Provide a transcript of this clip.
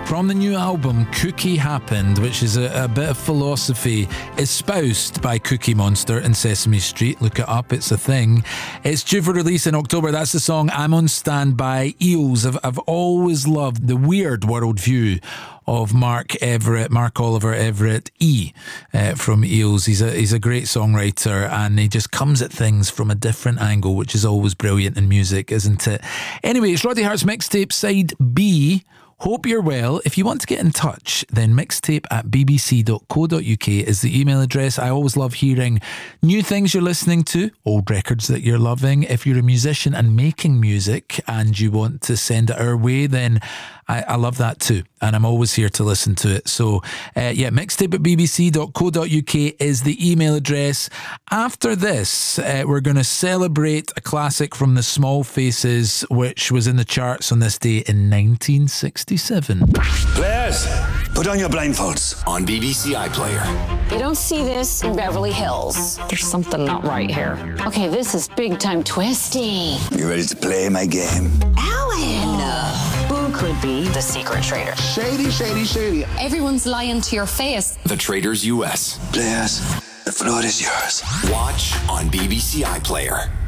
from the new album Cookie Happened, which is a bit of philosophy espoused by Cookie Monster and Sesame Street. Look it up, it's a thing. It's due for release in October. That's the song I'm on Standby. Eels. I've always loved the weird worldview of Mark Oliver Everett from Eels. He's a great songwriter, and he just comes at things from a different angle, which is always brilliant in music, isn't it? Anyway, it's Roddy Hart's mixtape side B. Hope you're well. If you want to get in touch, then mixtape@bbc.co.uk is the email address. I always love hearing new things you're listening to, old records that you're loving. If you're a musician and making music and you want to send it our way, then I love that too. And I'm always here to listen to it. So, mixtape@bbc.co.uk is the email address. After this, we're going to celebrate a classic from the Small Faces, which was in the charts on this day in 1967. Players, put on your blindfolds on BBC iPlayer. You don't see this in Beverly Hills. There's something not right here. Okay, this is big time twisty. You ready to play my game? Alan! Who could be the secret traitor? Shady, shady, shady. Everyone's lying to your face. The Traitors US. Players, the floor is yours. Watch on BBC iPlayer.